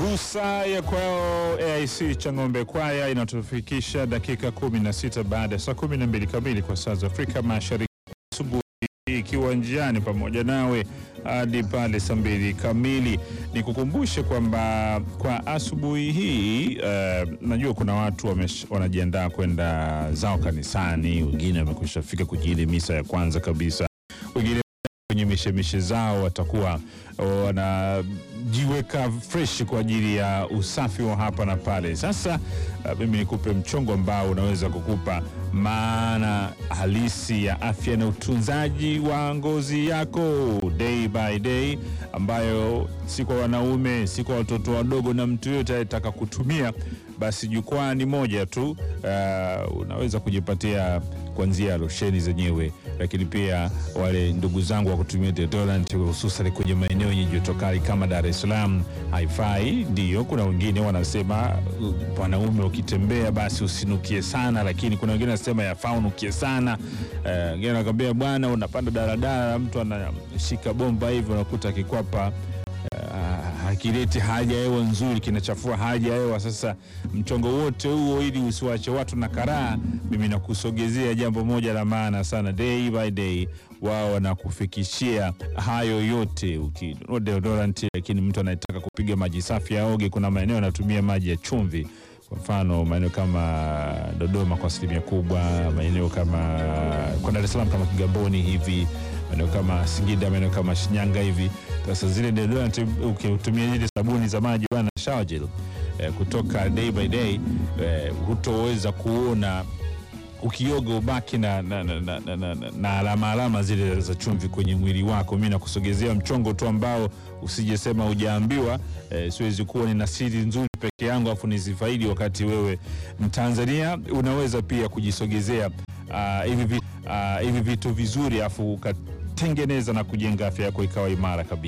Gusa ya kwao AIC Chang'ombe Kwaya inatufikisha dakika 16 baada ya saa 12 kamili kwa saa za Afrika Mashariki asubuhi, ikiwa njiani pamoja nawe hadi pale saa 2 kamili. Nikukumbushe kwamba kwa asubuhi hii najua kuna watu wanajiandaa kwenda zao kanisani, wengine wamekwisha fika kujili misa ya kwanza kabisa, wengine kwenye mishemishe zao watakuwa wanajiweka fresh kwa ajili ya usafi wa hapa na pale. Sasa mimi nikupe mchongo ambao unaweza kukupa maana halisi ya afya na utunzaji wa ngozi yako day by day, ambayo si kwa wanaume, si kwa watoto wadogo na mtu yote anayetaka kutumia. Basi jukwaa ni moja tu, unaweza kujipatia kuanzia losheni zenyewe, lakini pia wale ndugu zangu wa kutumia deodorant hususan kwenye maeneo yenye joto kali kama Dar es Salaam haifai. Ndio kuna wengine wanasema wanaume ukitembea basi usinukie sana, lakini kuna wengine wanasema yafaa unukie sana. Wengine wanakuambia bwana, unapanda daladala mtu anashika bomba hivi unakuta kikwapa hakileti haja hewa nzuri, kinachafua haja hewa. Sasa mchongo wote huo, ili usiwache watu na karaa, mimi nakusogezea jambo moja la maana sana. Day by day wao wanakufikishia hayo yote. Ukinunua deodorant, lakini mtu anayetaka kupiga maji safi aoge, kuna maeneo yanatumia maji ya chumvi. Kwa mfano maeneo kama Dodoma kwa asilimia kubwa, maeneo kama kwa Dar es Salaam kama Kigamboni hivi, maeneo kama Singida, maeneo kama Shinyanga hivi. Sasa zile deodorant ukitumia zile sabuni za maji bwana, shower gel kutoka Day by Day, hutoweza kuona ukioga ubaki na alama zile za chumvi kwenye mwili wako. Mimi nakusogezea mchongo tu ambao usijesema hujaambiwa. Siwezi kuwa nina siri nzuri peke yangu afu nizifaidi, wakati wewe Mtanzania unaweza pia kujisogezea hivi vitu vizuri afu ukatengeneza na kujenga afya yako ikawa imara kabisa.